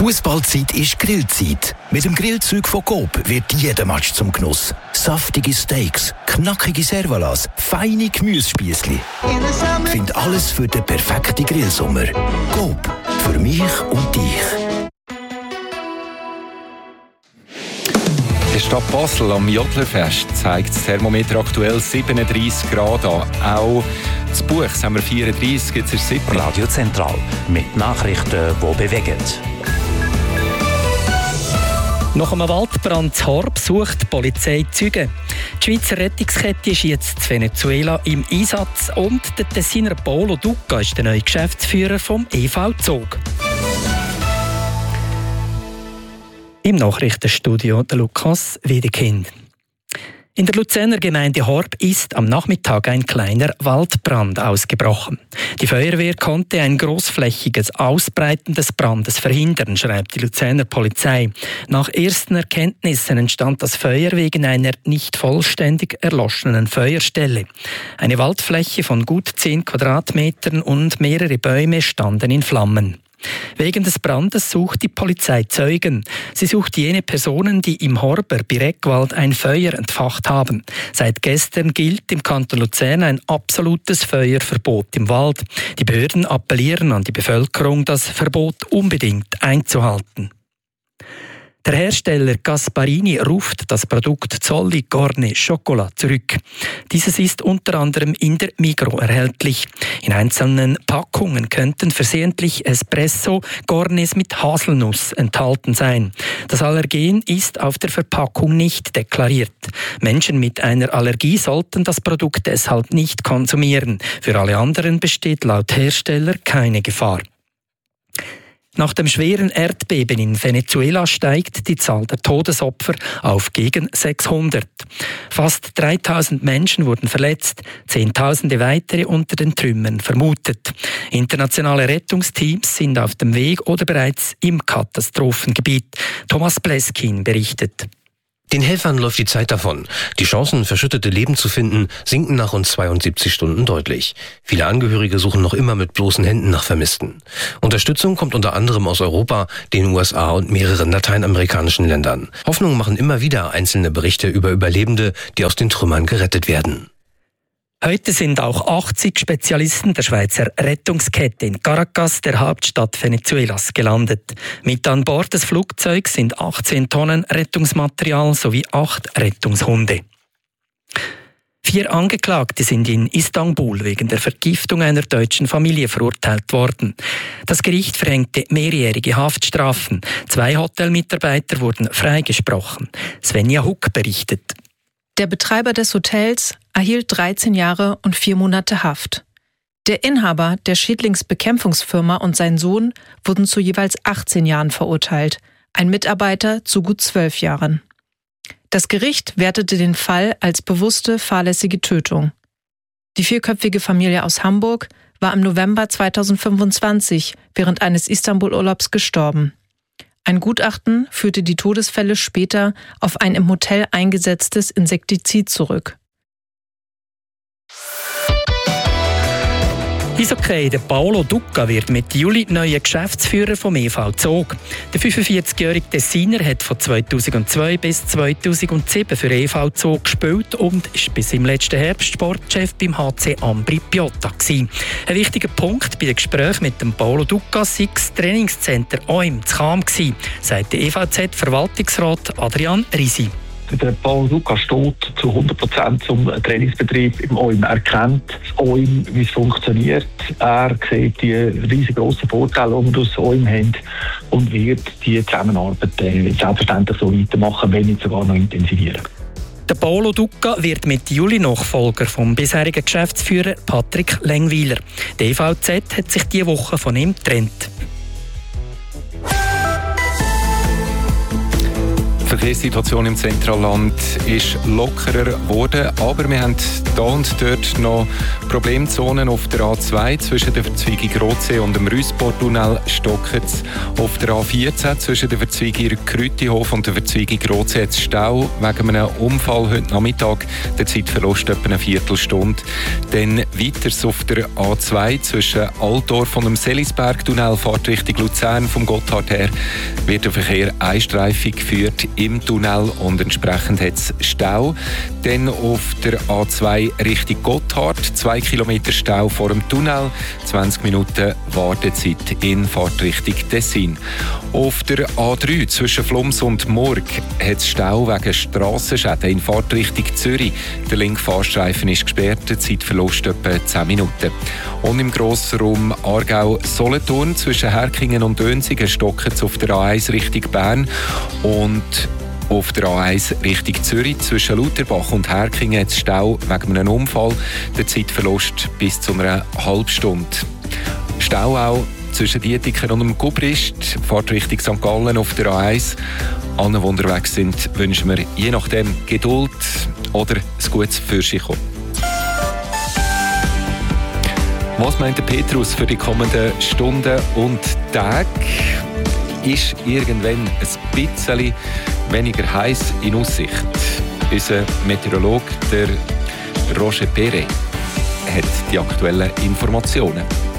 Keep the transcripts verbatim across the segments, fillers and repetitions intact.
Fußballzeit ist Grillzeit. Mit dem Grillzeug von Coop wird jeder Match zum Genuss. Saftige Steaks, knackige Servalas, feine Gemüsespiessli. Find alles für den perfekten Grillsommer. Coop, für mich und dich. In der Stadt Basel am Jodlerfest zeigt das Thermometer aktuell siebenunddreissig Grad an. Auch das Buch haben wir vierunddreissig, jetzt ist es sieben. Radio Zentral mit Nachrichten, die bewegen. Nach einem Waldbrand in Horb sucht die Polizei Zeugen. Die Schweizer Rettungskette ist jetzt in Venezuela im Einsatz und der Tessiner Paolo Ducca ist der neue Geschäftsführer vom E V Zog. Im Nachrichtenstudio der Lukas Wiedekind. In der Luzerner Gemeinde Horb ist am Nachmittag ein kleiner Waldbrand ausgebrochen. Die Feuerwehr konnte ein großflächiges Ausbreiten des Brandes verhindern, schreibt die Luzerner Polizei. Nach ersten Erkenntnissen entstand das Feuer wegen einer nicht vollständig erloschenen Feuerstelle. Eine Waldfläche von gut zehn Quadratmetern und mehrere Bäume standen in Flammen. Wegen des Brandes sucht die Polizei Zeugen. Sie sucht jene Personen, die im Horber Bireckwald ein Feuer entfacht haben. Seit gestern gilt im Kanton Luzern ein absolutes Feuerverbot im Wald. Die Behörden appellieren an die Bevölkerung, das Verbot unbedingt einzuhalten. Der Hersteller Gasparini ruft das Produkt Zolli Gorne Chocolat zurück. Dieses ist unter anderem in der Migros erhältlich. In einzelnen Packungen könnten versehentlich Espresso Gornes mit Haselnuss enthalten sein. Das Allergen ist auf der Verpackung nicht deklariert. Menschen mit einer Allergie sollten das Produkt deshalb nicht konsumieren. Für alle anderen besteht laut Hersteller keine Gefahr. Nach dem schweren Erdbeben in Venezuela steigt die Zahl der Todesopfer auf gegen sechshundert. Fast dreitausend Menschen wurden verletzt, Zehntausende weitere unter den Trümmern vermutet. Internationale Rettungsteams sind auf dem Weg oder bereits im Katastrophengebiet. Thomas Bleskin berichtet. Den Helfern läuft die Zeit davon. Die Chancen, verschüttete Leben zu finden, sinken nach rund zweiundsiebzig Stunden deutlich. Viele Angehörige suchen noch immer mit bloßen Händen nach Vermissten. Unterstützung kommt unter anderem aus Europa, den U S A und mehreren lateinamerikanischen Ländern. Hoffnung machen immer wieder einzelne Berichte über Überlebende, die aus den Trümmern gerettet werden. Heute sind auch achtzig Spezialisten der Schweizer Rettungskette in Caracas, der Hauptstadt Venezuelas, gelandet. Mit an Bord des Flugzeugs sind achtzehn Tonnen Rettungsmaterial sowie acht Rettungshunde. Vier Angeklagte sind in Istanbul wegen der Vergiftung einer deutschen Familie verurteilt worden. Das Gericht verhängte mehrjährige Haftstrafen. Zwei Hotelmitarbeiter wurden freigesprochen. Svenja Huck berichtet. Der Betreiber des Hotels erhielt dreizehn Jahre und vier Monate Haft. Der Inhaber der Schädlingsbekämpfungsfirma und sein Sohn wurden zu jeweils achtzehn Jahren verurteilt, ein Mitarbeiter zu gut zwölf Jahren. Das Gericht wertete den Fall als bewusste, fahrlässige Tötung. Die vierköpfige Familie aus Hamburg war im November zweitausendfünfundzwanzig während eines Istanbul-Urlaubs gestorben. Ein Gutachten führte die Todesfälle später auf ein im Hotel eingesetztes Insektizid zurück. Eishockey, der Paolo Ducca wird mit Juli neuer Geschäftsführer vom E V Zog. Der fünfundvierzigjährige Tessiner hat von zweitausendzwei bis zweitausendsieben für E V Zog gespielt und ist bis im letzten Herbst Sportchef beim H C Ambri Piotta gewesen. Ein wichtiger Punkt bei den Gesprächen mit dem Paolo Ducca sei das Trainingscenter O I M zu Cham gewesen, sagt der E V Z-Verwaltungsrat Adrian Risi. Der Paolo Ducca steht zu hundert Prozent zum Trainingsbetrieb im O I M. Er kennt das O I M, wie es funktioniert. Er sieht die riesengroßen Vorteile, die wir durch das O I M haben und wird die Zusammenarbeit äh, selbstverständlich so weitermachen, wenn nicht sogar noch intensivieren. Der Paolo Ducca wird mit Juli Nachfolger vom bisherigen Geschäftsführer Patrick Lengwiler. Der E V Z hat sich diese Woche von ihm getrennt. Die Verkehrssituation im Zentralland ist lockerer geworden, aber wir haben da und dort noch Problemzonen auf der A zwei zwischen der Verzweigung Rotsee und dem Rüssportunnel stockt es. Auf der A vierzehn zwischen der Verzweigung Krütihof und der Verzweigung Rotsee hat es Stau wegen einem Unfall heute Nachmittag. Der Zeitverlust etwa eine Viertelstunde. Dann weiter auf der A zwei zwischen Altdorf und dem Selisbergtunnel fährt Richtung Luzern vom Gotthard her wird der Verkehr einstreifig geführt im Tunnel und entsprechend hat es Stau. Dann auf der A zwei Richtung Gotthard, zwei Kilometer Stau vor dem Tunnel, zwanzig Minuten Wartezeit in Fahrtrichtung Tessin. Auf der A drei zwischen Flums und Murg hat es Stau wegen Strassenschäden in Fahrtrichtung Zürich. Der linke Fahrstreifen ist gesperrt, der Zeitverlust etwa zehn Minuten. Und im Grossraum Aargau-Solothurn zwischen Herkingen und Dönsigen stockt es auf der A eins Richtung Bern und auf der A eins Richtung Zürich zwischen Lutherbach und Herkingen hat es Stau wegen einem Unfall. Der Zeitverlust bis zu einer halben Stunde. Stau auch zwischen Dietiken und dem Gubrist, fährt Richtung Sankt Gallen auf der A eins. Alle, die unterwegs sind, wünschen wir je nachdem Geduld oder ein gutes Fürschenkommen. Was meint der Petrus für die kommenden Stunden und Tage? Ist irgendwann ein bisschen weniger heiß in Aussicht? Unser Meteorologe, der Roger Perret, hat die aktuellen Informationen.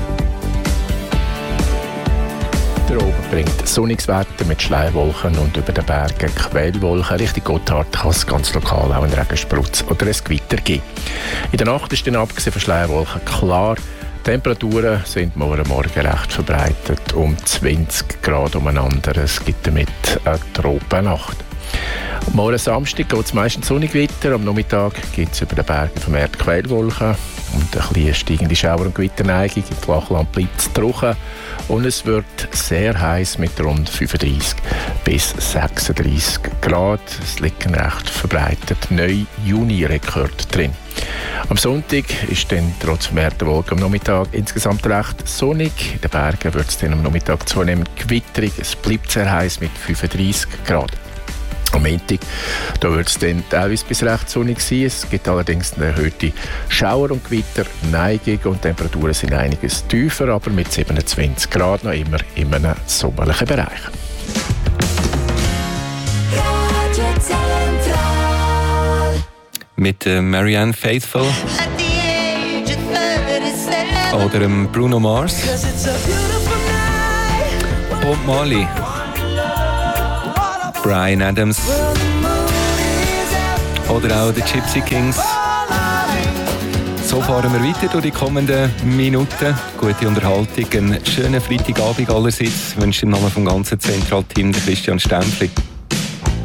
Der Oben bringt sonniges Wetter mit Schleierwolken und über den Bergen Quellwolken. Richtung Gotthard kann es ganz lokal auch einen Regensprutz oder ein Gewitter geben. In der Nacht ist dann abgesehen von Schleierwolken klar. Die Temperaturen sind morgen Morgen recht verbreitet, um zwanzig Grad umeinander. Es gibt damit eine Tropennacht. Morgen Samstag geht es meistens sonnig weiter. Am Nachmittag gibt es über den Bergen vermehrt Quellwolken und eine kleine steigende Schauer- und Gewitterneigung. Im Flachland bleibt es trocken und es wird sehr heiß mit rund fünfunddreißig bis sechsunddreißig Grad. Es liegt ein recht verbreitet neuer Juni-Rekord drin. Am Sonntag ist dann trotz vermehrter Wolken am Nachmittag insgesamt recht sonnig. In den Bergen wird es dann am Nachmittag zunehmend gewitterig. Es bleibt sehr heiß mit fünfunddreißig Grad. Am Montag da wird es dann teilweise bis recht sonnig sein. Es gibt allerdings eine erhöhte Schauer- und Gewitterneigung und die Temperaturen sind einiges tiefer, aber mit siebenundzwanzig Grad noch immer in einem sommerlichen Bereich. Mit äh, Marianne Faithfull oder ähm, Bruno Mars, Bob Marley, Bryan Adams oder auch die Gypsy Kings. So fahren wir weiter durch die kommenden Minuten. Gute Unterhaltung, einen schönen Freitagabend allerseits. Ich wünsche im Namen vom ganzen Zentralteam Christian Stempfli.